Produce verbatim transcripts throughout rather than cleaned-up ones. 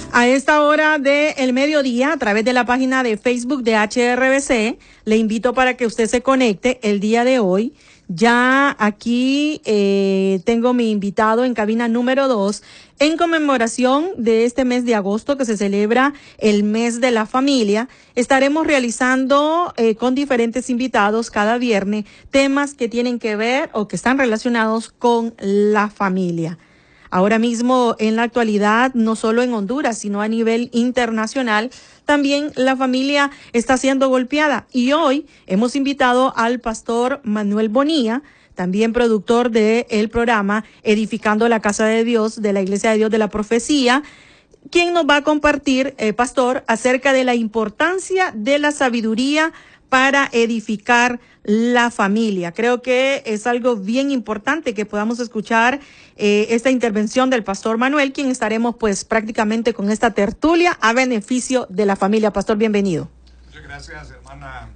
A esta hora del mediodía, a través de la página de Facebook de H R B C, le invito para que usted se conecte el día de hoy. Ya aquí eh, tengo mi invitado en cabina número dos en conmemoración de este mes de agosto que se celebra el mes de la familia. Estaremos realizando eh, con diferentes invitados cada viernes temas que tienen que ver o que están relacionados con la familia. Ahora mismo, en la actualidad, no solo en Honduras, sino a nivel internacional, también la familia está siendo golpeada. Y hoy hemos invitado al pastor Manuel Bonilla, también productor del programa Edificando la Casa de Dios de la Iglesia de Dios de la Profecía, quien nos va a compartir, eh, pastor, acerca de la importancia de la sabiduría para edificar la familia. Creo que es algo bien importante que podamos escuchar eh, esta intervención del pastor Manuel, quien estaremos pues prácticamente con esta tertulia a beneficio de la familia. Pastor, bienvenido. Muchas gracias, hermana.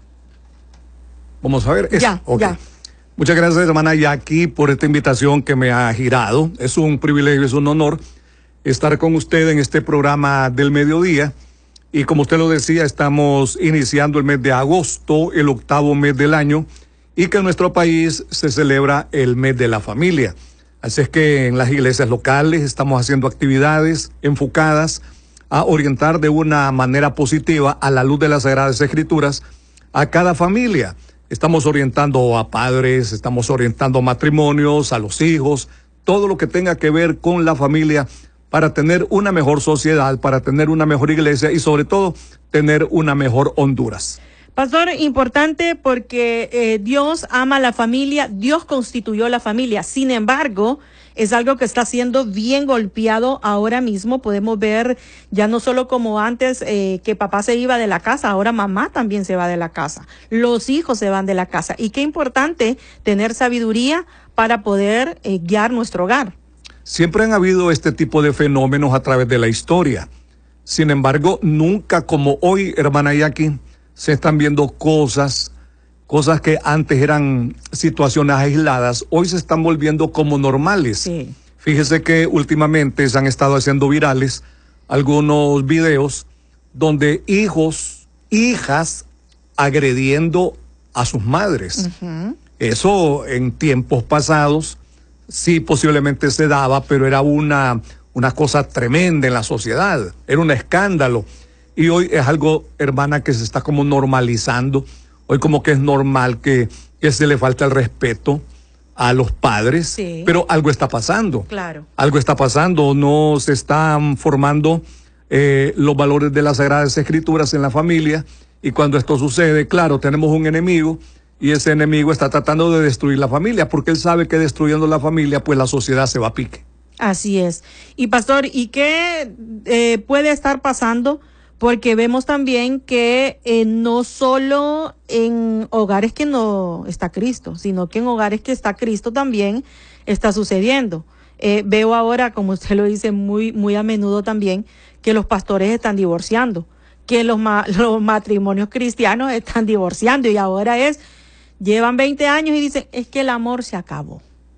Vamos a ver. Es, ya, okay. ya. Muchas gracias, hermana Jackie, por esta invitación que me ha girado. Es un privilegio, es un honor estar con usted en este programa del mediodía. Y como usted lo decía, estamos iniciando el mes de agosto, el octavo mes del año, y que en nuestro país se celebra el mes de la familia. Así es que en las iglesias locales estamos haciendo actividades enfocadas a orientar de una manera positiva, a la luz de las Sagradas Escrituras, a cada familia. Estamos orientando a padres, estamos orientando a matrimonios, a los hijos, todo lo que tenga que ver con la familia, para tener una mejor sociedad, para tener una mejor iglesia y sobre todo tener una mejor Honduras. Pastor, importante porque eh, Dios ama a la familia, Dios constituyó la familia. Sin embargo, es algo que está siendo bien golpeado ahora mismo. Podemos ver ya no solo como antes eh, que papá se iba de la casa, ahora mamá también se va de la casa. Los hijos se van de la casa. Y qué importante tener sabiduría para poder eh, guiar nuestro hogar. Siempre han habido este tipo de fenómenos a través de la historia. Sin embargo, nunca como hoy, hermana Jackie, se están viendo cosas, cosas que antes eran situaciones aisladas, hoy se están volviendo como normales. Sí. Fíjese que últimamente se han estado haciendo virales algunos videos donde hijos, hijas agrediendo a sus madres. Uh-huh. Eso en tiempos pasados sí, posiblemente se daba, pero era una, una cosa tremenda en la sociedad, era un escándalo. Y hoy es algo, hermana, que se está como normalizando. Hoy como que es normal que, que se le falta el respeto a los padres, sí. Pero algo está pasando. Claro. Algo está pasando, no se están formando eh, los valores de las Sagradas Escrituras en la familia. Y cuando esto sucede, claro, tenemos un enemigo. Y ese enemigo está tratando de destruir la familia, porque él sabe que destruyendo la familia, pues la sociedad se va a pique. Así es. Y pastor, ¿y qué eh, puede estar pasando? Porque vemos también que eh, no solo en hogares que no está Cristo, sino que en hogares que está Cristo también está sucediendo. Eh, veo ahora, como usted lo dice muy, muy a menudo también, que los pastores están divorciando, que los, ma- los matrimonios cristianos están divorciando y ahora es... Llevan veinte años y dicen, es que el amor se acabó.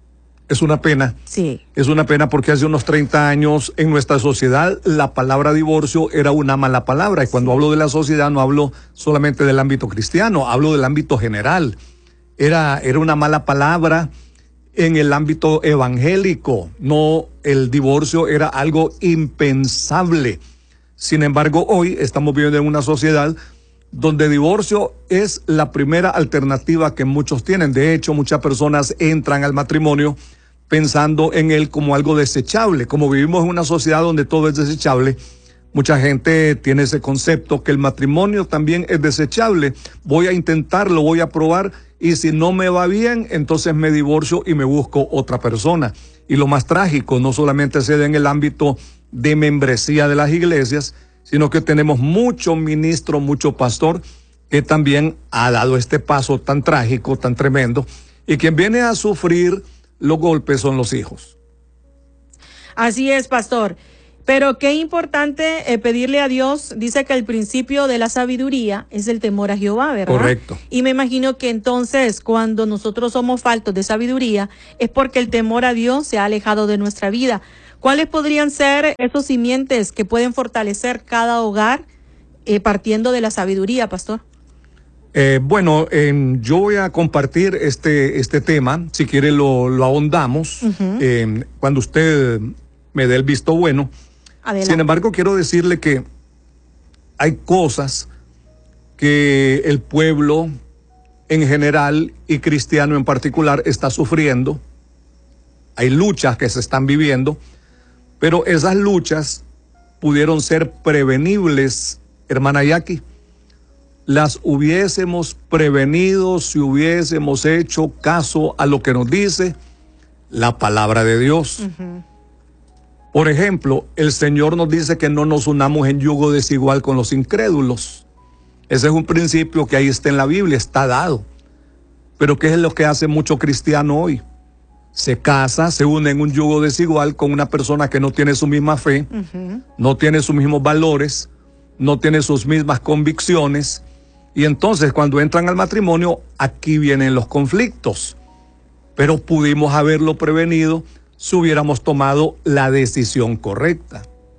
Es una pena. Sí. Es una pena porque hace unos treinta años en nuestra sociedad la palabra divorcio era una mala palabra. Y cuando sí. hablo de la sociedad no hablo solamente del ámbito cristiano, hablo del ámbito general. Era, era una mala palabra en el ámbito evangélico. No, el divorcio era algo impensable. Sin embargo, hoy estamos viviendo en una sociedad donde divorcio es la primera alternativa que muchos tienen. De hecho, muchas personas entran al matrimonio pensando en él como algo desechable. Como vivimos en una sociedad donde todo es desechable, mucha gente tiene ese concepto que el matrimonio también es desechable. Voy a intentarlo, voy a probar, y si no me va bien, entonces me divorcio y me busco otra persona. Y lo más trágico, no solamente se da en el ámbito de membresía de las iglesias, sino que tenemos mucho ministro, mucho pastor, que también ha dado este paso tan trágico, tan tremendo, y quien viene a sufrir los golpes son los hijos. Así es, pastor. Pero qué importante eh, pedirle a Dios, dice que el principio de la sabiduría es el temor a Jehová, ¿verdad? Correcto. Y me imagino que entonces cuando nosotros somos faltos de sabiduría es porque el temor a Dios se ha alejado de nuestra vida. ¿Cuáles podrían ser esos simientes que pueden fortalecer cada hogar eh, partiendo de la sabiduría, pastor? Eh, bueno, eh, yo voy a compartir este, este tema, si quiere lo, lo ahondamos, uh-huh. eh, cuando usted me dé el visto bueno. Adelante. Sin embargo, quiero decirle que hay cosas que el pueblo en general y cristiano en particular está sufriendo. Hay luchas que se están viviendo, pero esas luchas pudieron ser prevenibles, hermana Jackie. Las hubiésemos prevenido si hubiésemos hecho caso a lo que nos dice la palabra de Dios. Uh-huh. Por ejemplo, el Señor nos dice que no nos unamos en yugo desigual con los incrédulos. Ese es un principio que ahí está en la Biblia, está dado. Pero ¿qué es lo que hace mucho cristiano hoy? Se casa, se une en un yugo desigual con una persona que no tiene su misma fe, uh-huh. no tiene sus mismos valores, no tiene sus mismas convicciones. Y entonces cuando entran al matrimonio, aquí vienen los conflictos. Pero pudimos haberlo prevenido si hubiéramos tomado la decisión correcta.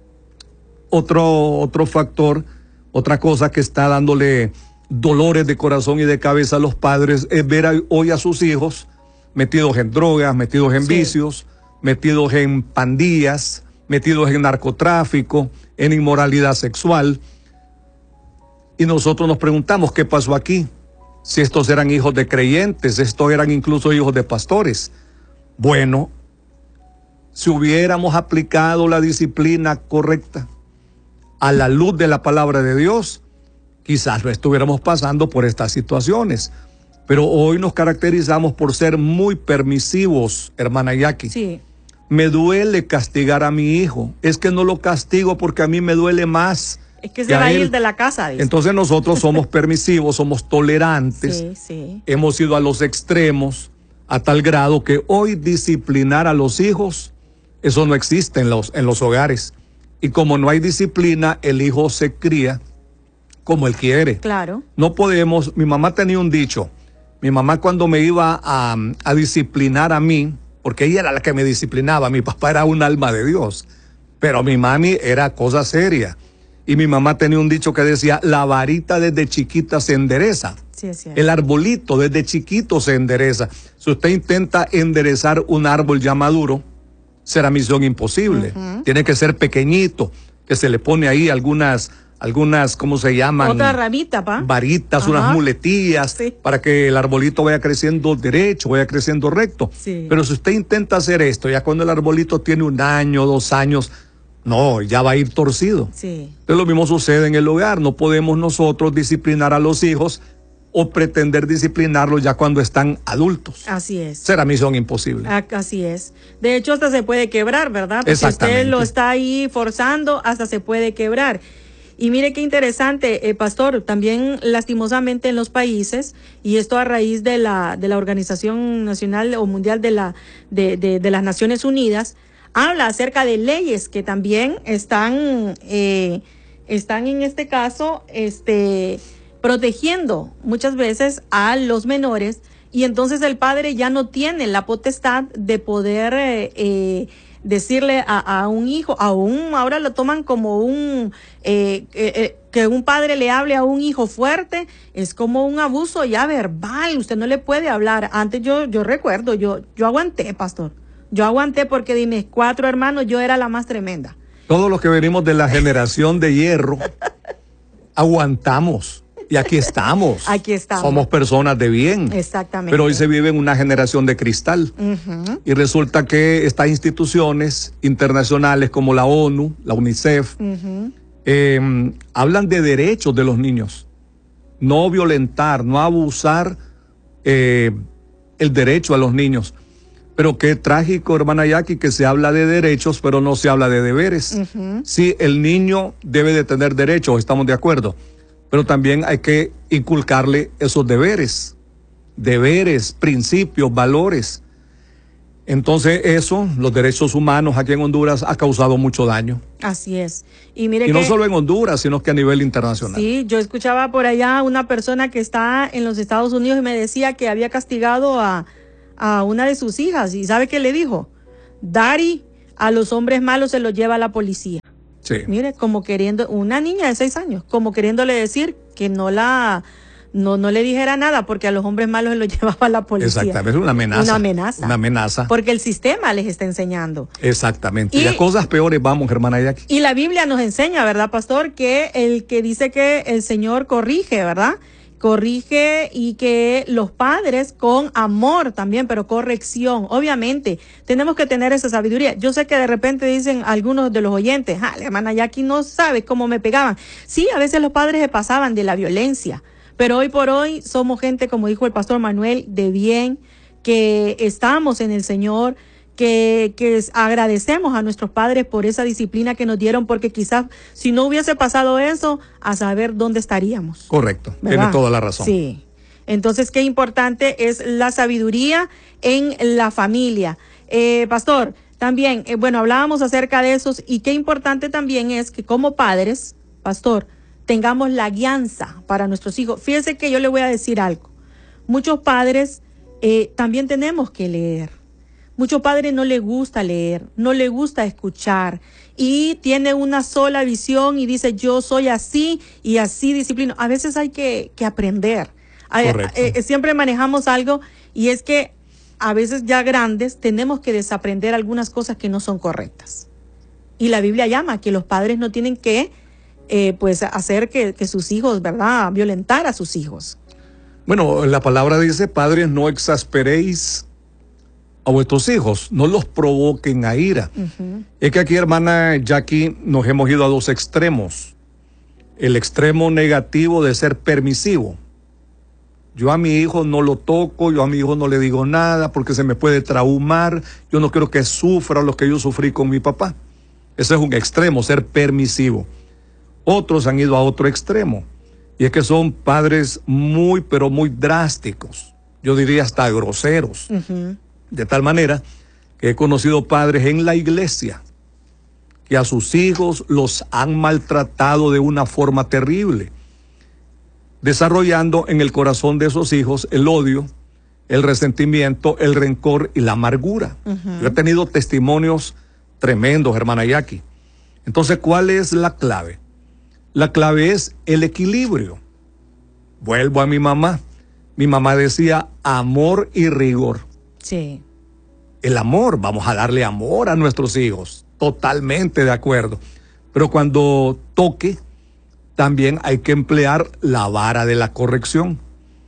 Otro, otro factor, otra cosa que está dándole dolores de corazón y de cabeza a los padres es ver a, hoy a sus hijos metidos en drogas, metidos en sí. vicios, metidos en pandillas, metidos en narcotráfico, en inmoralidad sexual. Y nosotros nos preguntamos qué pasó aquí, si estos eran hijos de creyentes, estos eran incluso hijos de pastores. Bueno, si hubiéramos aplicado la disciplina correcta a la luz de la palabra de Dios, quizás no estuviéramos pasando por estas situaciones. Pero hoy nos caracterizamos por ser muy permisivos, hermana Jackie. Sí. Me duele castigar a mi hijo, es que no lo castigo porque a mí me duele más. Es que se va a ir de la casa. Dice. Entonces nosotros somos permisivos, somos tolerantes, sí, sí. hemos ido a los extremos a tal grado que hoy disciplinar a los hijos, eso no existe en los, en los hogares. Y como no hay disciplina, el hijo se cría como él quiere. Claro. No podemos, mi mamá tenía un dicho, mi mamá cuando me iba a, a disciplinar a mí, porque ella era la que me disciplinaba, mi papá era un alma de Dios, pero mi mami era cosa seria. Y mi mamá tenía un dicho que decía, la varita desde chiquita se endereza. Sí, sí. El arbolito desde chiquito se endereza. Si usted intenta enderezar un árbol ya maduro, será misión imposible. Uh-huh. Tiene que ser pequeñito, que se le pone ahí algunas, algunas, ¿cómo se llaman? Otra ramita, pa. Varitas, uh-huh. unas muletillas, sí. para que el arbolito vaya creciendo derecho, vaya creciendo recto. Sí. Pero si usted intenta hacer esto, ya cuando el arbolito tiene un año, dos años, no, ya va a ir torcido. Sí. Entonces lo mismo sucede en el hogar. No podemos nosotros disciplinar a los hijos o pretender disciplinarlos ya cuando están adultos. Así es. Será misión imposible. Así es. De hecho, hasta se puede quebrar, ¿verdad? Porque si usted lo está ahí forzando, hasta se puede quebrar. Y mire qué interesante, eh, pastor, también lastimosamente en los países, y esto a raíz de la, de la Organización Nacional o Mundial de, la, de, de, de las Naciones Unidas, habla acerca de leyes que también están, eh, están en este caso, este, protegiendo muchas veces a los menores, y entonces el padre ya no tiene la potestad de poder eh, eh, decirle a, a un hijo, aún ahora lo toman como un, eh, eh, que un padre le hable a un hijo fuerte, es como un abuso ya verbal, usted no le puede hablar. Antes yo, yo recuerdo, yo, yo aguanté, pastor. Yo aguanté porque de mis cuatro hermanos yo era la más tremenda. Todos los que venimos de la generación de hierro, aguantamos. Y aquí estamos. Aquí estamos. Somos personas de bien. Exactamente. Pero hoy se vive en una generación de cristal. Uh-huh. Y resulta que estas instituciones internacionales como la ONU, la UNICEF, uh-huh. eh, hablan de derechos de los niños. No violentar, no abusar eh, el derecho a los niños. Pero qué trágico, hermana Jackie, que se habla de derechos, pero no se habla de deberes. Uh-huh. Sí, el niño debe de tener derechos, estamos de acuerdo, pero también hay que inculcarle esos deberes, deberes, principios, valores. Entonces eso, los derechos humanos aquí en Honduras ha causado mucho daño. Así es. Y mire y que, no solo en Honduras, sino que a nivel internacional. Sí, yo escuchaba por allá una persona que está en los Estados Unidos y me decía que había castigado a a una de sus hijas, y ¿sabe qué le dijo? Daddy, a los hombres malos se los lleva la policía. Sí. Mire, como queriendo, una niña de seis años, como queriéndole decir que no la, no, no le dijera nada, porque a los hombres malos se los llevaba la policía. Exactamente, una amenaza. Una amenaza. Una amenaza. Porque el sistema les está enseñando. Exactamente. Y, y a cosas peores vamos, hermana Jackie. Y la Biblia nos enseña, ¿verdad, pastor? Que el que dice que el Señor corrige, ¿verdad? Corrige, y que los padres con amor también, pero corrección. Obviamente, tenemos que tener esa sabiduría. Yo sé que de repente dicen algunos de los oyentes, ah, la hermana Jackie no sabe cómo me pegaban. Sí, a veces los padres se pasaban de la violencia, pero hoy por hoy somos gente, como dijo el pastor Manuel, de bien, que estamos en el Señor, que, que agradecemos a nuestros padres por esa disciplina que nos dieron, porque quizás si no hubiese pasado eso, a saber dónde estaríamos. Correcto, ¿verdad? Tiene toda la razón. Sí. Entonces, qué importante es la sabiduría en la familia. Eh, pastor, también, eh, bueno, hablábamos acerca de esos, y qué importante también es que como padres, pastor, tengamos la guianza para nuestros hijos. Fíjese que yo le voy a decir algo. Muchos padres eh, también tenemos que leer. Muchos padres no les gusta leer, no les gusta escuchar, y tiene una sola visión y dice, yo soy así y así disciplino. A veces hay que, que aprender. Correcto. Eh, siempre manejamos algo, y es que a veces ya grandes tenemos que desaprender algunas cosas que no son correctas. Y la Biblia llama que los padres no tienen que eh, pues hacer que, que sus hijos, ¿verdad?, violentar a sus hijos. Bueno, la palabra dice, padres, no exasperéis a vuestros hijos, no los provoquen a ira. Uh-huh. Es que aquí, hermana Jackie, nos hemos ido a dos extremos. El extremo negativo de ser permisivo. Yo a mi hijo no lo toco, yo a mi hijo no le digo nada porque se me puede traumar, yo no quiero que sufra lo que yo sufrí con mi papá. Ese es un extremo, ser permisivo. Otros han ido a otro extremo, y es que son padres muy, pero muy drásticos. Yo diría hasta groseros. Uh-huh. De tal manera que he conocido padres en la iglesia que a sus hijos los han maltratado de una forma terrible, desarrollando en el corazón de esos hijos el odio, el resentimiento, el rencor y la amargura. Uh-huh. Yo he tenido testimonios tremendos, hermana Jackie. Entonces, ¿cuál es la clave? La clave es el equilibrio. Vuelvo a mi mamá. Mi mamá decía amor y rigor. Sí. El amor, vamos a darle amor a nuestros hijos, totalmente de acuerdo. Pero cuando toque, también hay que emplear la vara de la corrección,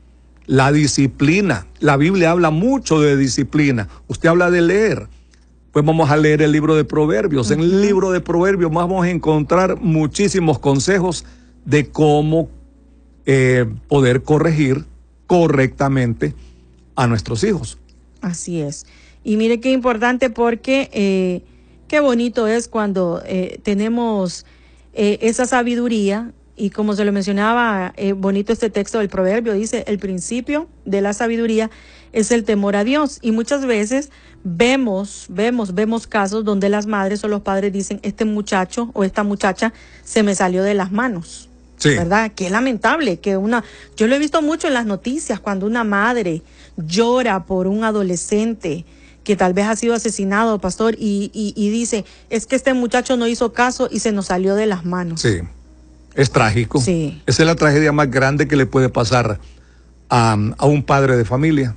la disciplina. La Biblia habla mucho de disciplina. Usted habla de leer, pues vamos a leer el libro de Proverbios. Uh-huh. En el libro de Proverbios vamos a encontrar muchísimos consejos de cómo eh, poder corregir correctamente a nuestros hijos. Así es. Y mire qué importante, porque eh, qué bonito es cuando eh, tenemos eh, esa sabiduría, y como se lo mencionaba, eh, bonito este texto del proverbio, dice, el principio de la sabiduría es el temor a Dios. Y muchas veces vemos, vemos, vemos casos donde las madres o los padres dicen, este muchacho o esta muchacha se me salió de las manos. Sí. ¿Verdad? Qué lamentable que una, yo lo he visto mucho en las noticias, cuando una madre llora por un adolescente que tal vez ha sido asesinado, pastor, y, y, y dice, es que este muchacho no hizo caso y se nos salió de las manos. Sí, es trágico. Sí. Esa es la tragedia más grande que le puede pasar a, a un padre de familia,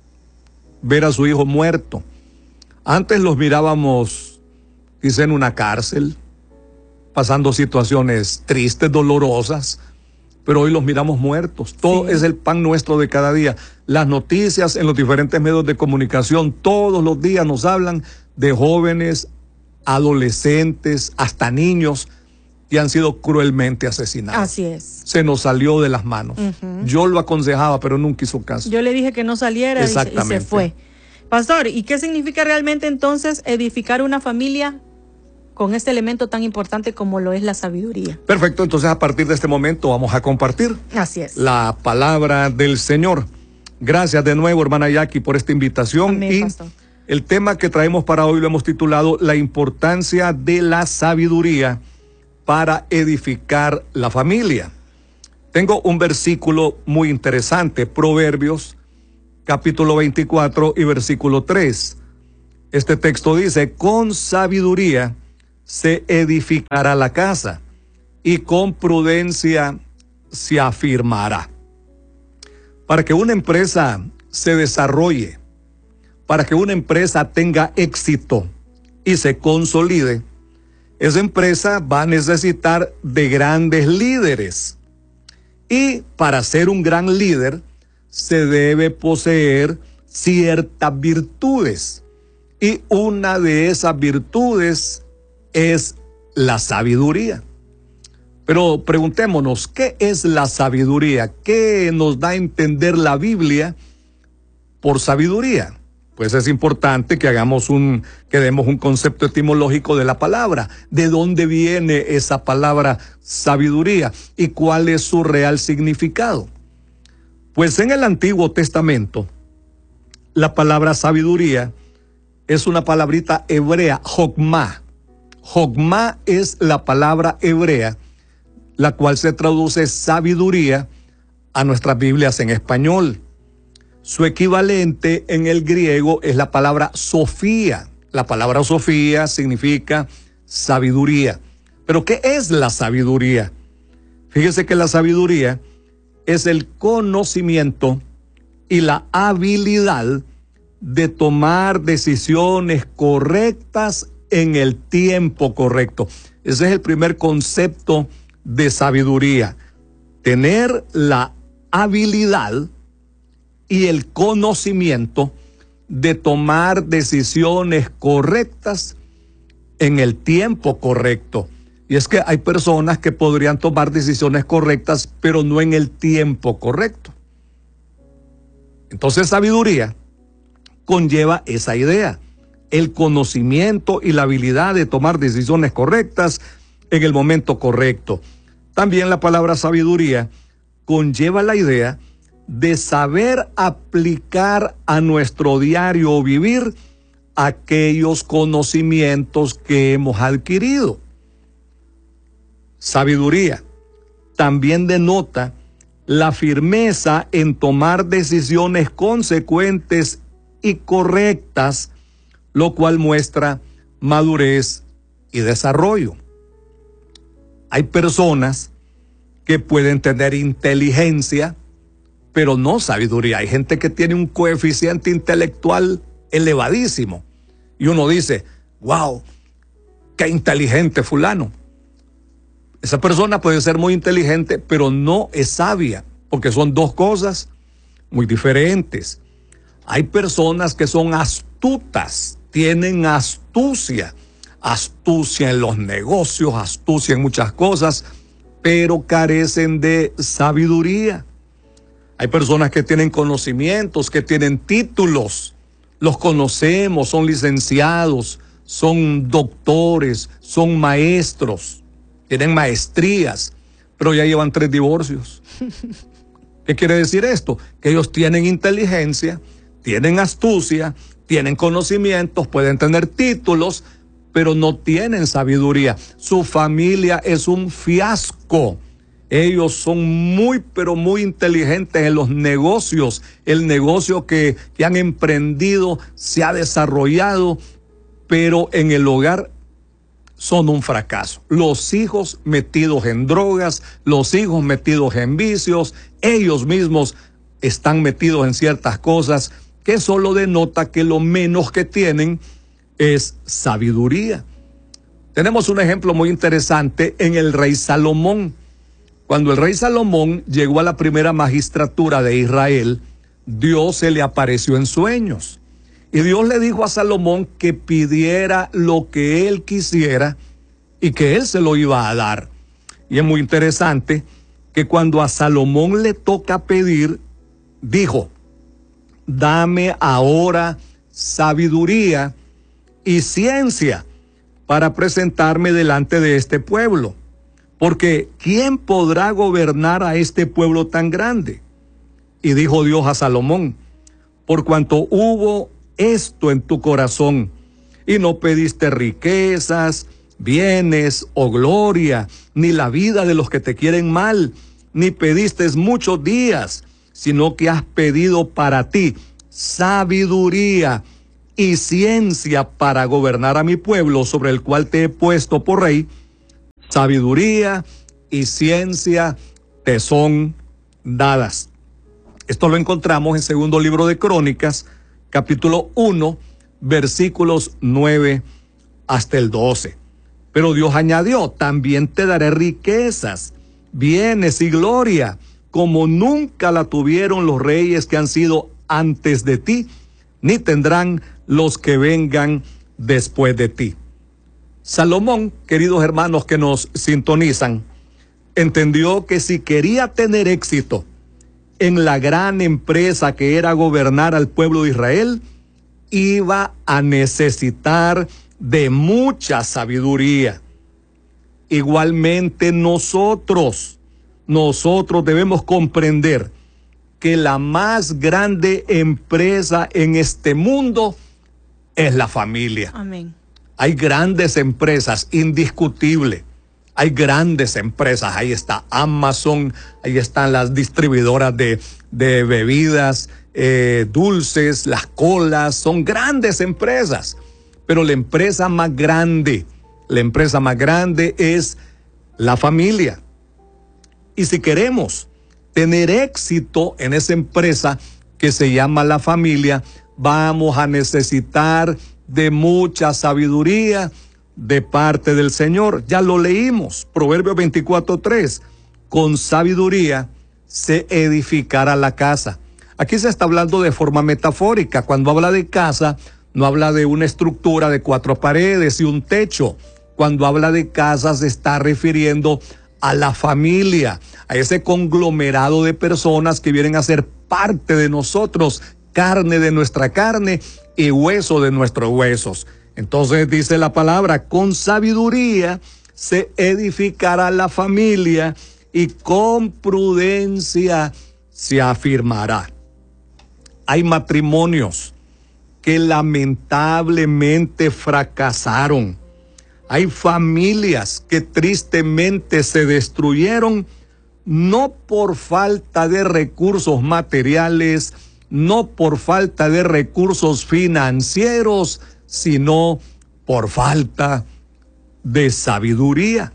ver a su hijo muerto. Antes los mirábamos, quizá en una cárcel, pasando situaciones tristes, dolorosas, pero hoy los miramos muertos. Todo sí. Es el pan nuestro de cada día. Las noticias en los diferentes medios de comunicación todos los días nos hablan de jóvenes, adolescentes, hasta niños que han sido cruelmente asesinados. Así es. Se nos salió de las manos. Uh-huh. Yo lo aconsejaba, pero nunca hizo caso. Yo le dije que no saliera y se, y se fue. Pastor, ¿y qué significa realmente entonces edificar una familia con este elemento tan importante como lo es la sabiduría? Perfecto, entonces a partir de este momento vamos a compartir Así es. la palabra del Señor. Gracias de nuevo, hermana Jackie, por esta invitación. Amén, y pastor. El tema que traemos para hoy lo hemos titulado La importancia de la sabiduría para edificar la familia. Tengo un versículo muy interesante, Proverbios capítulo veinticuatro y versículo tres. Este texto dice, con sabiduría se edificará la casa y con prudencia se afirmará. Para que una empresa se desarrolle, para que una empresa tenga éxito y se consolide, esa empresa va a necesitar de grandes líderes. Y para ser un gran líder, se debe poseer ciertas virtudes. Y una de esas virtudes es la sabiduría. Pero preguntémonos, ¿qué es la sabiduría? ¿Qué nos da a entender la Biblia por sabiduría? Pues es importante que hagamos un, que demos un concepto etimológico de la palabra. ¿De dónde viene esa palabra sabiduría? ¿Y cuál es su real significado? Pues en el Antiguo Testamento, la palabra sabiduría es una palabrita hebrea, jokmá. Jokmá es la palabra hebrea, la cual se traduce sabiduría a nuestras Biblias en español. Su equivalente en el griego es la palabra sofía. La palabra sofía significa sabiduría. ¿Pero qué es la sabiduría? Fíjese que la sabiduría es el conocimiento y la habilidad de tomar decisiones correctas en el tiempo correcto. Ese es el primer concepto de sabiduría. Tener la habilidad y el conocimiento de tomar decisiones correctas en el tiempo correcto. Y es que hay personas que podrían tomar decisiones correctas, pero no en el tiempo correcto. Entonces, sabiduría conlleva esa idea, el conocimiento y la habilidad de tomar decisiones correctas en el momento correcto. También la palabra sabiduría conlleva la idea de saber aplicar a nuestro diario vivir aquellos conocimientos que hemos adquirido. Sabiduría también denota la firmeza en tomar decisiones consecuentes y correctas, lo cual muestra madurez y desarrollo. Hay personas que pueden tener inteligencia, pero no sabiduría. Hay gente que tiene un coeficiente intelectual elevadísimo. Y uno dice, wow, qué inteligente fulano. Esa persona puede ser muy inteligente, pero no es sabia, porque son dos cosas muy diferentes. Hay personas que son astutas, tienen astucia, astucia en los negocios, astucia en muchas cosas, pero carecen de sabiduría. Hay personas que tienen conocimientos, que tienen títulos, los conocemos, son licenciados, son doctores, son maestros, tienen maestrías, pero ya llevan tres divorcios. ¿Qué quiere decir esto? Que ellos tienen inteligencia, tienen astucia, tienen conocimientos, pueden tener títulos, pero no tienen sabiduría. Su familia es un fiasco. Ellos son muy, pero muy inteligentes en los negocios. El negocio que, que han emprendido se ha desarrollado, pero en el hogar son un fracaso. Los hijos metidos en drogas, los hijos metidos en vicios, ellos mismos están metidos en ciertas cosas que solo denota que lo menos que tienen es sabiduría. Tenemos un ejemplo muy interesante en el rey Salomón. Cuando el rey Salomón llegó a la primera magistratura de Israel, Dios se le apareció en sueños. Y Dios le dijo a Salomón que pidiera lo que él quisiera y que él se lo iba a dar. Y es muy interesante que cuando a Salomón le toca pedir, dijo, dame ahora sabiduría y ciencia para presentarme delante de este pueblo. Porque ¿quién podrá gobernar a este pueblo tan grande? Y dijo Dios a Salomón, por cuanto hubo esto en tu corazón, y no pediste riquezas, bienes o gloria, ni la vida de los que te quieren mal, ni pediste muchos días, sino que has pedido para ti sabiduría y ciencia para gobernar a mi pueblo sobre el cual te he puesto por rey. Sabiduría y ciencia te son dadas. Esto lo encontramos en segundo libro de Crónicas, capítulo uno, versículos nueve hasta el doce. Pero Dios añadió, también te daré riquezas, bienes y gloria, como nunca la tuvieron los reyes que han sido antes de ti, ni tendrán los que vengan después de ti. Salomón, queridos hermanos que nos sintonizan, entendió que si quería tener éxito en la gran empresa que era gobernar al pueblo de Israel, iba a necesitar de mucha sabiduría. Igualmente nosotros, nosotros debemos comprender que la más grande empresa en este mundo es la familia. Amén. Hay grandes empresas, indiscutible. Hay grandes empresas, ahí está Amazon, ahí están las distribuidoras de, de bebidas eh, dulces, las colas, son grandes empresas. Pero la empresa más grande, la empresa más grande es la familia. Y si queremos tener éxito en esa empresa que se llama la familia, vamos a necesitar de mucha sabiduría de parte del Señor. Ya lo leímos, Proverbios veinticuatro tres, con sabiduría se edificará la casa. Aquí se está hablando de forma metafórica. Cuando habla de casa, no habla de una estructura de cuatro paredes y un techo. Cuando habla de casa se está refiriendo a la familia, a ese conglomerado de personas que vienen a ser parte de nosotros, carne de nuestra carne y hueso de nuestros huesos. Entonces dice la palabra, con sabiduría se edificará la familia y con prudencia se afirmará. Hay matrimonios que lamentablemente fracasaron. Hay familias que tristemente se destruyeron, no por falta de recursos materiales, no por falta de recursos financieros, sino por falta de sabiduría.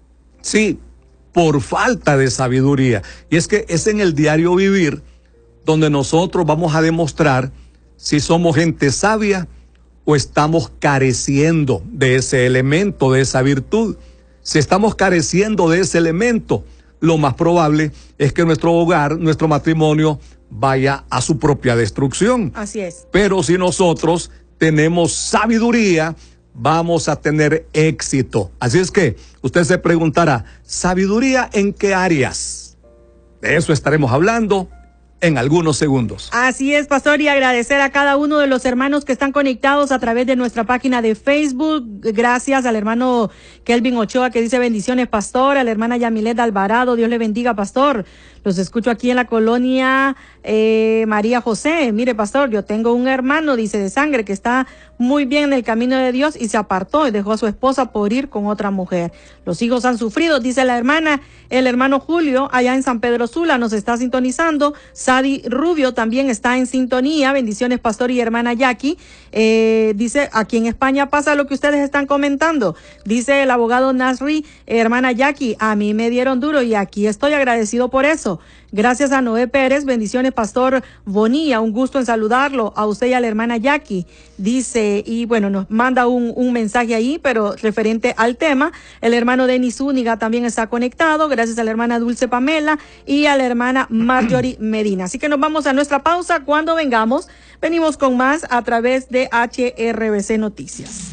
Sí, por falta de sabiduría. Y es que es en el diario vivir donde nosotros vamos a demostrar si somos gente sabia o estamos careciendo de ese elemento, de esa virtud. Si estamos careciendo de ese elemento, lo más probable es que nuestro hogar, nuestro matrimonio, vaya a su propia destrucción. Así es. Pero si nosotros tenemos sabiduría, vamos a tener éxito. Así es que usted se preguntará, ¿sabiduría en qué áreas? De eso estaremos hablando en algunos segundos. Así es, pastor, y agradecer a cada uno de los hermanos que están conectados a través de nuestra página de Facebook. Gracias al hermano Kelvin Ochoa que dice bendiciones, pastor, a la hermana Yamilet Alvarado, Dios le bendiga, pastor. Los escucho aquí en la colonia eh, María José. Mire, pastor, yo tengo un hermano, dice, de sangre, que está muy bien en el camino de Dios y se apartó y dejó a su esposa por ir con otra mujer. Los hijos han sufrido, dice la hermana. El hermano Julio, allá en San Pedro Sula, nos está sintonizando. Sadi Rubio también está en sintonía. Bendiciones, pastor y hermana Jackie. Eh, dice, aquí en España pasa lo que ustedes están comentando. Dice el abogado Nasri, hermana Jackie, a mí me dieron duro y aquí estoy agradecido por eso. Gracias a Noé Pérez, bendiciones, pastor Bonilla, un gusto en saludarlo, a usted y a la hermana Jackie. Dice, y bueno, nos manda un, un mensaje ahí, pero referente al tema. El hermano Denis Zúñiga también está conectado, gracias a la hermana Dulce Pamela y a la hermana Marjorie Medina. Así que nos vamos a nuestra pausa. Cuando vengamos, venimos con más a través de H R B C Noticias.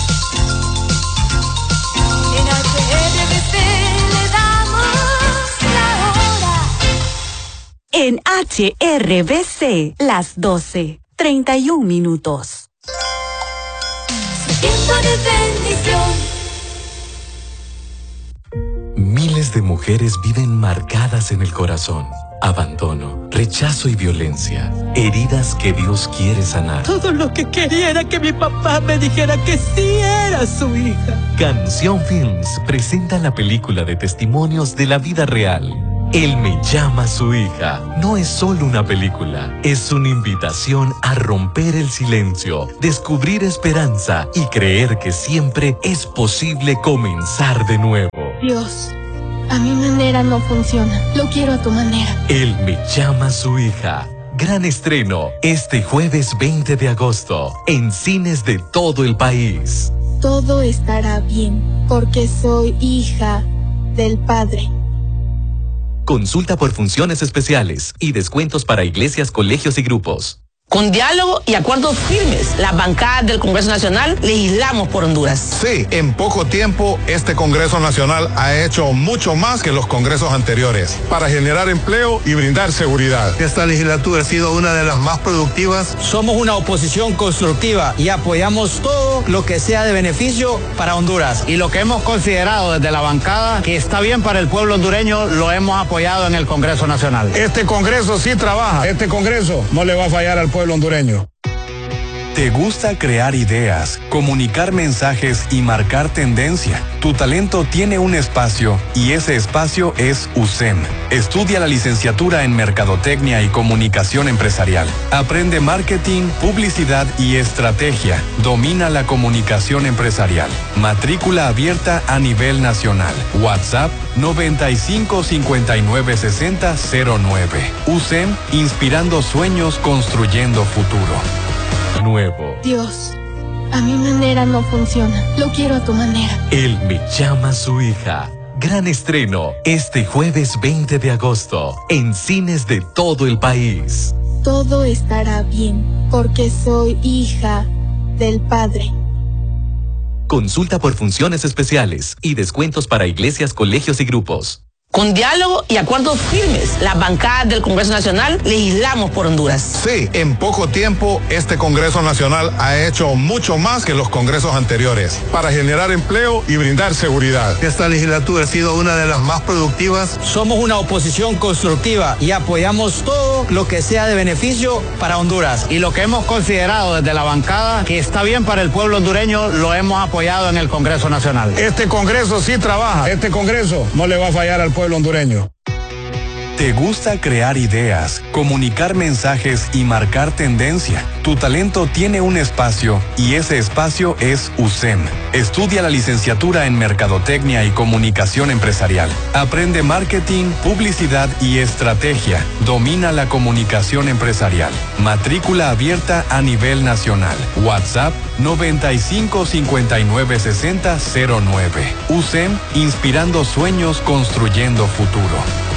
En H R B C le damos la hora. En H R B C, las doce, treinta y un minutos. Su tiempo de bendición. Miles de mujeres viven marcadas en el corazón. Abandono, rechazo y violencia. Heridas que Dios quiere sanar. Todo lo que quería era que mi papá me dijera que sí era su hija. Canción Films presenta la película de testimonios de la vida real. Él me llama su hija. No es solo una película, es una invitación a romper el silencio, descubrir esperanza y creer que siempre es posible comenzar de nuevo. Dios, a mi manera no funciona. Lo quiero a tu manera. Él me llama su hija. Gran estreno este jueves veinte de agosto en cines de todo el país. Todo estará bien porque soy hija del Padre. Consulta por funciones especiales y descuentos para iglesias, colegios y grupos. Con diálogo y acuerdos firmes, las bancadas del Congreso Nacional legislamos por Honduras. Sí, en poco tiempo este Congreso Nacional ha hecho mucho más que los congresos anteriores para generar empleo y brindar seguridad. Esta legislatura ha sido una de las más productivas. Somos una oposición constructiva y apoyamos todo lo que sea de beneficio para Honduras. Y lo que hemos considerado desde la bancada que está bien para el pueblo hondureño, lo hemos apoyado en el Congreso Nacional. Este Congreso sí trabaja. Este Congreso no le va a fallar al pueblo hondureño. ¿Te gusta crear ideas, comunicar mensajes y marcar tendencia? Tu talento tiene un espacio y ese espacio es U S E M. Estudia la licenciatura en Mercadotecnia y Comunicación Empresarial. Aprende marketing, publicidad y estrategia. Domina la comunicación empresarial. Matrícula abierta a nivel nacional. WhatsApp noventa y cinco cincuenta y nueve sesenta cero nueve. U S E M, inspirando sueños, construyendo futuro. Nuevo. Dios, a mi manera no funciona. Lo quiero a tu manera. Él me llama su hija. Gran estreno este jueves veinte de agosto en cines de todo el país. Todo estará bien porque soy hija del Padre. Consulta por funciones especiales y descuentos para iglesias, colegios y grupos. Con diálogo y acuerdos firmes, las bancadas del Congreso Nacional legislamos por Honduras. Sí, en poco tiempo este Congreso Nacional ha hecho mucho más que los congresos anteriores para generar empleo y brindar seguridad. Esta legislatura ha sido una de las más productivas. Somos una oposición constructiva y apoyamos todo lo que sea de beneficio para Honduras. Y lo que hemos considerado desde la bancada que está bien para el pueblo hondureño, lo hemos apoyado en el Congreso Nacional. Este Congreso sí trabaja. Este Congreso no le va a fallar al pueblo hondureño. ¿Te gusta crear ideas, comunicar mensajes y marcar tendencia? Tu talento tiene un espacio y ese espacio es U S E M. Estudia la licenciatura en Mercadotecnia y Comunicación Empresarial. Aprende marketing, publicidad y estrategia. Domina la comunicación empresarial. Matrícula abierta a nivel nacional. WhatsApp noventa y cinco cincuenta y nueve sesenta cero nueve. U S E M, inspirando sueños, construyendo futuro.